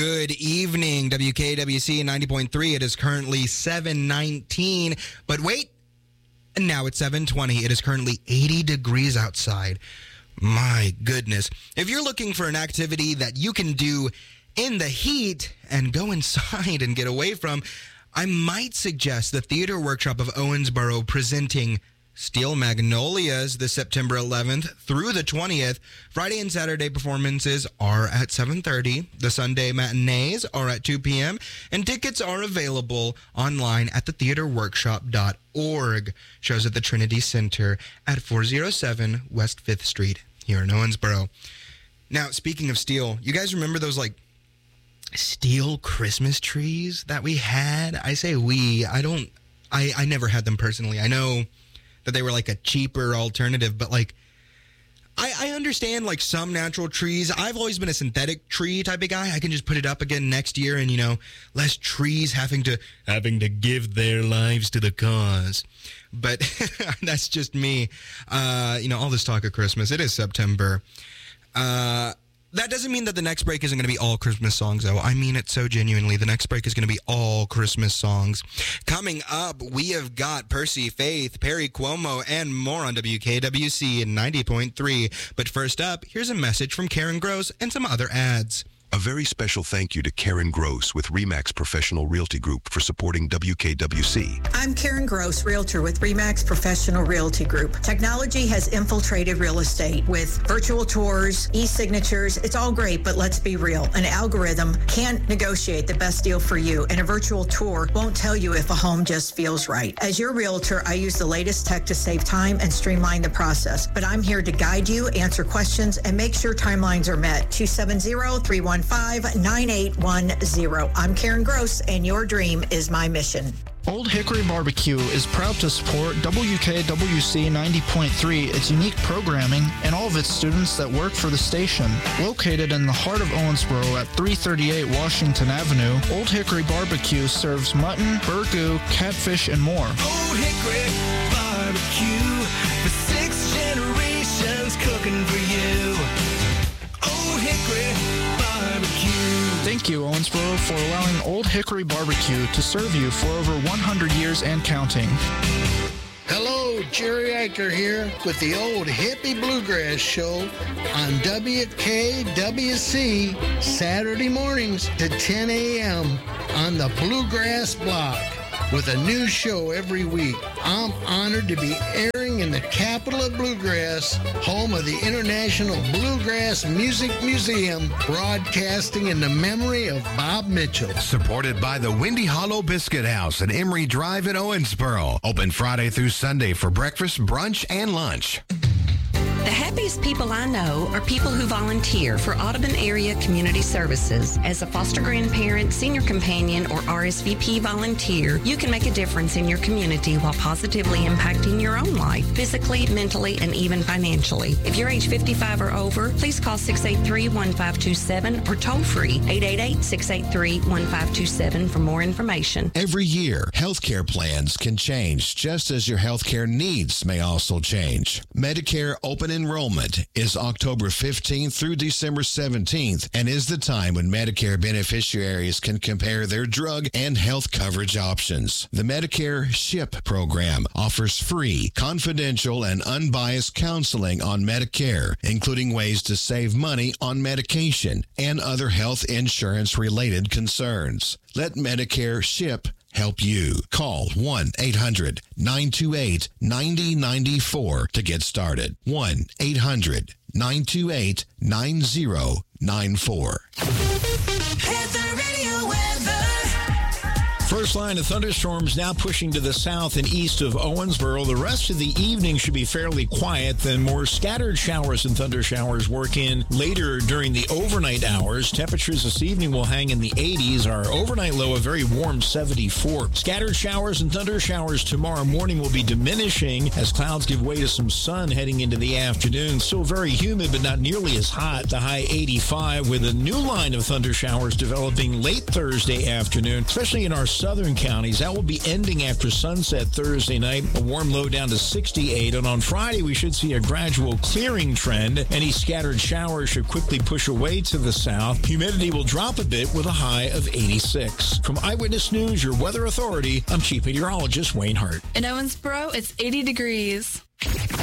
Good evening, WKWC 90.3. It is currently 7:19, but wait, now it's 7:20. It is currently 80 degrees outside. My goodness. If you're looking for an activity that you can do in the heat and go inside and get away from, I might suggest the Theater Workshop of Owensboro presenting Steel Magnolias this September 11th through the 20th. Friday and Saturday performances are at 7:30. The Sunday matinees are at 2 p.m. And tickets are available online at thetheaterworkshop.org. Shows at the Trinity Center at 407 West 5th Street here in Owensboro. Now, speaking of steel, you guys remember those steel Christmas trees that we had? I say we. I never had them personally. I know that they were a cheaper alternative, but I understand some natural trees. I've always been a synthetic tree type of guy. I can just put it up again next year and, less trees having to give their lives to the cause. But that's just me. All this talk of Christmas, it is September. That doesn't mean that the next break isn't going to be all Christmas songs, though. I mean it so genuinely. The next break is going to be all Christmas songs. Coming up, we have got Percy Faith, Perry Cuomo, and more on WKWC 90.3. But first up, here's a message from Karen Gross and some other ads. A very special thank you to Karen Gross with RE/MAX Professional Realty Group for supporting WKWC. I'm Karen Gross, Realtor with RE/MAX Professional Realty Group. Technology has infiltrated real estate with virtual tours, e-signatures. It's all great, but let's be real. An algorithm can't negotiate the best deal for you, and a virtual tour won't tell you if a home just feels right. As your realtor, I use the latest tech to save time and streamline the process, but I'm here to guide you, answer questions, and make sure timelines are met. 270-315-9810. I'm Karen Gross, and your dream is my mission. Old Hickory Barbecue is proud to support WKWC 90.3, its unique programming, and all of its students that work for the station. Located in the heart of Owensboro at 338 Washington Avenue, Old Hickory Barbecue serves mutton, burgoo, catfish, and more. Old Hickory Barbecue, for 6 generations cooking for you. Old Hickory Barbecue. Thank you, Owensboro, for allowing Old Hickory Barbecue to serve you for over 100 years and counting. Hello, Jerry Eicher here with the Old Hippie Bluegrass Show on WKWC Saturday mornings to 10 a.m. on the Bluegrass Block with a new show every week. I'm honored to be airing in the capital of Bluegrass, home of the International Bluegrass Music Museum, broadcasting in the memory of Bob Mitchell. Supported by the Windy Hollow Biscuit House at Emery Drive in Owensboro. Open Friday through Sunday for breakfast, brunch, and lunch. The happiest people I know are people who volunteer for Audubon Area Community Services. As a foster grandparent, senior companion, or RSVP volunteer, you can make a difference in your community while positively impacting your own life, physically, mentally, and even financially. If you're age 55 or over, please call 683-1527 or toll free 888-683-1527 for more information. Every year, healthcare plans can change, just as your healthcare needs may also change. Medicare Open Enrollment is October 15th through December 17th and is the time when Medicare beneficiaries can compare their drug and health coverage options. The Medicare SHIP program offers free, confidential, and unbiased counseling on Medicare, including ways to save money on medication and other health insurance-related concerns. Let Medicare SHIP help you. Call 1-800-928-9094 to get started. 1-800-928-9094. First line of thunderstorms now pushing to the south and east of Owensboro. The rest of the evening should be fairly quiet. Then more scattered showers and thunder showers work in later during the overnight hours. Temperatures this evening will hang in the 80s. Our overnight low, a very warm 74. Scattered showers and thunder showers tomorrow morning will be diminishing as clouds give way to some sun heading into the afternoon. Still very humid, but not nearly as hot. The high 85 with a new line of thunder showers developing late Thursday afternoon, especially in our southern southern counties. That will be ending after sunset Thursday night. A warm low down to 68. And on Friday, we should see a gradual clearing trend. Any scattered showers should quickly push away to the south. Humidity will drop a bit with a high of 86. From Eyewitness News, your weather authority, I'm Chief Meteorologist Wayne Hart. In Owensboro, it's 80 degrees.